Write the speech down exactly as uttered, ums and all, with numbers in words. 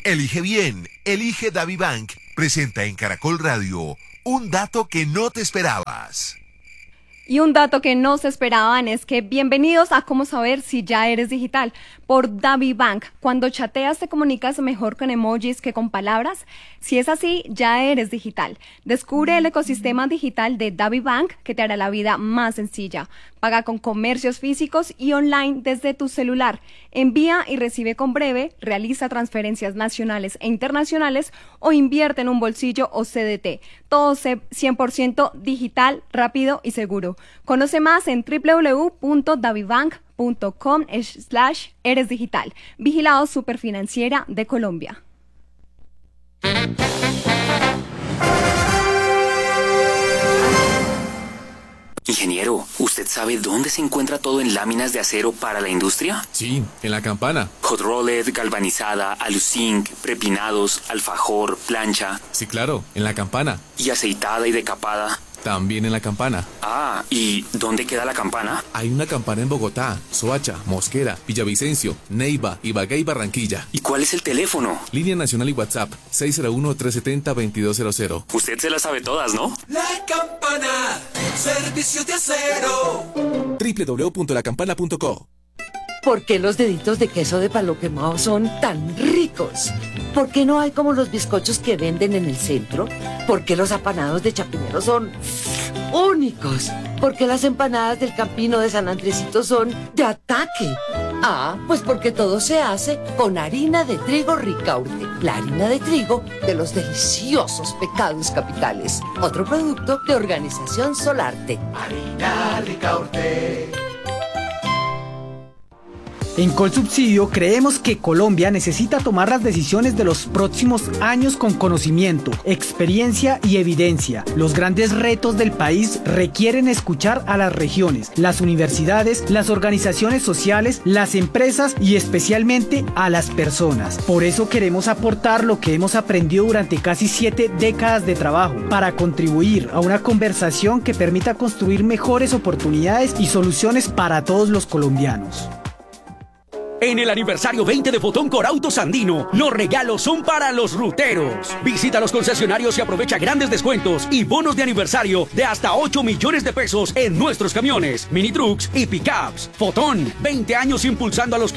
Elige bien, elige DaviBank. Presenta en Caracol Radio un dato que no te esperabas. Y un dato que no se esperaban es que bienvenidos a Cómo saber si ya eres digital por DaviBank. Cuando chateas te comunicas mejor con emojis que con palabras. Si es así, ya eres digital. Descubre el ecosistema digital de DaviBank que te hará la vida más sencilla. Paga con comercios físicos y online desde tu celular. Envía y recibe con breve, realiza transferencias nacionales e internacionales o invierte en un bolsillo o C D T. Todo cien por ciento digital, rápido y seguro. Conoce más en w w w punto davibank punto com slash eres digital. Vigilado Superfinanciera de Colombia. Ingeniero, ¿usted sabe dónde se encuentra todo en láminas de acero para la industria? Sí, en la Campana. Hot rolled, galvanizada, aluzinc, prepinados, alfajor, plancha. Sí, claro, en la Campana. ¿Y aceitada y decapada? También en la Campana. Ah, ¿y dónde queda la Campana? Hay una Campana en Bogotá, Soacha, Mosquera, Villavicencio, Neiva, Ibagué y Barranquilla. ¿Y cuál es el teléfono? Línea nacional y WhatsApp, seis cero uno, tres siete cero, veintidós cero cero. Usted se las sabe todas, ¿no? La Campana, servicio de acero. w w w punto la campana punto co. ¿Por qué los deditos de queso de palo quemado son tan ricos? ¿Por qué no hay como los bizcochos que venden en el centro? ¿Por qué los apanados de Chapinero son únicos? ¿Por qué las empanadas del Campino de San Andresito son de ataque? Ah, pues porque todo se hace con harina de trigo Ricaurte, la harina de trigo de los deliciosos pecados capitales. Otro producto de Organización Solarte. Harina Ricaurte. En Colsubsidio creemos que Colombia necesita tomar las decisiones de los próximos años con conocimiento, experiencia y evidencia. Los grandes retos del país requieren escuchar a las regiones, las universidades, las organizaciones sociales, las empresas y especialmente a las personas. Por eso queremos aportar lo que hemos aprendido durante casi siete décadas de trabajo para contribuir a una conversación que permita construir mejores oportunidades y soluciones para todos los colombianos. En el aniversario veinte de Fotón Corautos Andino, los regalos son para los ruteros. Visita los concesionarios y aprovecha grandes descuentos y bonos de aniversario de hasta ocho millones de pesos en nuestros camiones, mini trucks y pickups. Fotón, veinte años impulsando a los que